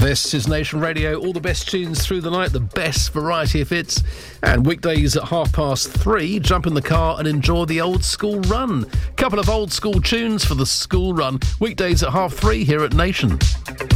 This is Nation Radio, all the best tunes through the night, the best variety of hits. And weekdays at 3:30, jump in the car and enjoy the old school run. Couple of old school tunes for the school run. Weekdays at 3:30 here at Nation.